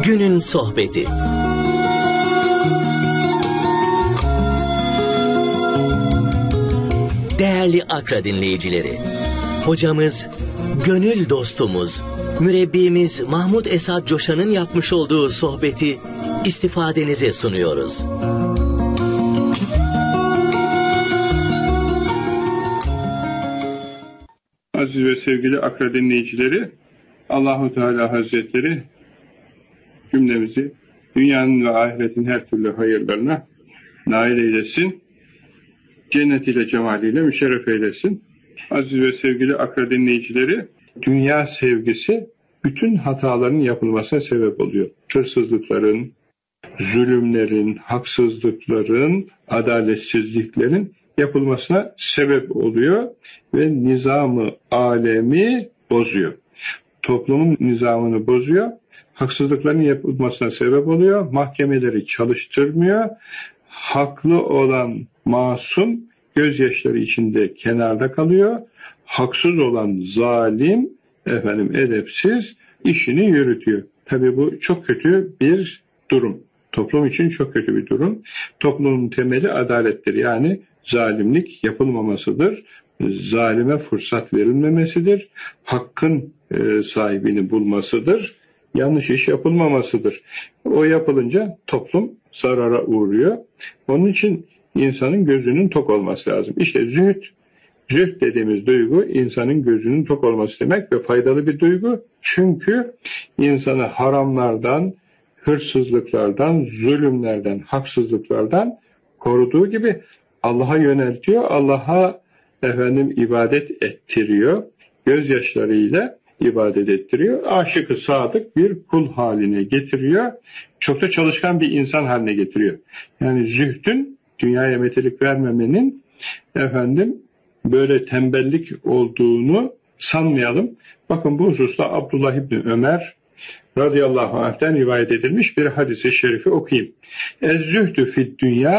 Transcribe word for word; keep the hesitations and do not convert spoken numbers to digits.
Günün sohbeti. Değerli Akra dinleyicileri, hocamız, gönül dostumuz, mürebbimiz Mahmud Esad Coşan'ın yapmış olduğu sohbeti istifadenize sunuyoruz. Aziz ve sevgili Akra dinleyicileri, Allah-u Teala Hazretleri cümlemizi dünyanın ve ahiretin her türlü hayırlarına nail eylesin. Cennetiyle, cemaliyle müşerref eylesin. Aziz ve sevgili Akra dinleyicileri, dünya sevgisi bütün hataların yapılmasına sebep oluyor. Hırsızlıkların, zulümlerin, haksızlıkların, adaletsizliklerin yapılmasına sebep oluyor ve nizamı alemi bozuyor. Toplumun nizamını bozuyor, haksızlıkların yapılmasına sebep oluyor, mahkemeleri çalıştırmıyor, haklı olan masum gözyaşları içinde kenarda kalıyor, haksız olan zalim, efendim edepsiz işini yürütüyor. Tabii bu çok kötü bir durum. Toplum için çok kötü bir durum. Toplumun temeli adalettir. Yani zalimlik yapılmamasıdır. Zalime fırsat verilmemesidir. Hakkın e, sahibini bulmasıdır. Yanlış iş yapılmamasıdır. O yapılınca toplum zarara uğruyor. Onun için insanın gözünün tok olması lazım. İşte zühd, zühd dediğimiz duygu insanın gözünün tok olması demek ve faydalı bir duygu. Çünkü insanı haramlardan, hırsızlıklardan, zulümlerden, haksızlıklardan koruduğu gibi Allah'a yöneltiyor, Allah'a efendim ibadet ettiriyor, gözyaşlarıyla ibadet ettiriyor, aşık-ı sadık bir kul haline getiriyor, çok da çalışkan bir insan haline getiriyor. Yani zühdün, dünyaya metelik vermemenin efendim böyle tembellik olduğunu sanmayalım. Bakın bu hususta Abdullah İbni Ömer radıyallahu anh'ten rivayet edilmiş bir hadis-i şerifi okuyayım. Ez-zühdü fid dünya